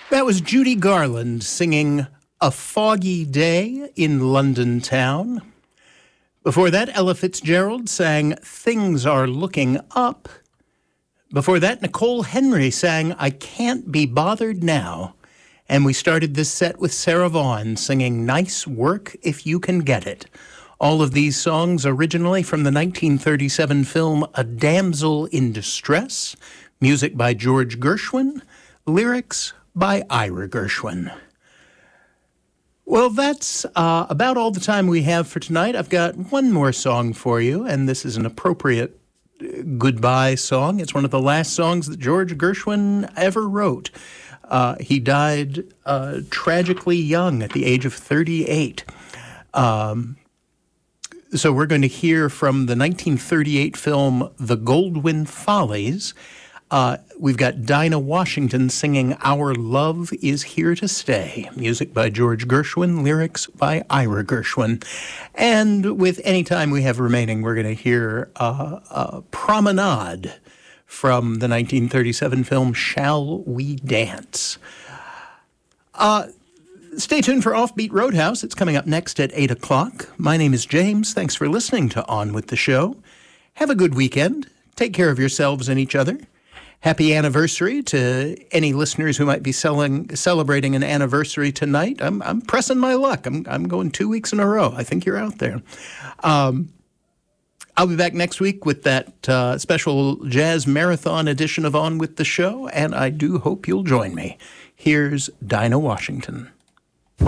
That was Judy Garland singing A Foggy Day in London Town. Before that, Ella Fitzgerald sang Things Are Looking Up. Before that, Nicole Henry sang I Can't Be Bothered Now. And we started this set with Sarah Vaughan singing Nice Work If You Can Get It. All of these songs originally from the 1937 film A Damsel in Distress, music by George Gershwin, lyrics by Ira Gershwin. Well, that's about all the time we have for tonight. I've got one more song for you, and this is an appropriate goodbye song. It's one of the last songs that George Gershwin ever wrote. He died tragically young at the age of 38. So we're going to hear from the 1938 film The Goldwyn Follies. We've got Dinah Washington singing Our Love Is Here to Stay. Music by George Gershwin, lyrics by Ira Gershwin. And with any time we have remaining, we're going to hear Promenade from the 1937 film Shall We Dance? Stay tuned for Offbeat Roadhouse. It's coming up next at 8 o'clock. My name is James. Thanks for listening to On With the Show. Have a good weekend. Take care of yourselves and each other. Happy anniversary to any listeners who might be celebrating an anniversary tonight. I'm pressing my luck. I'm going 2 weeks in a row. I think you're out there. I'll be back next week with that special jazz marathon edition of On With the Show, and I do hope you'll join me. Here's Dinah Washington.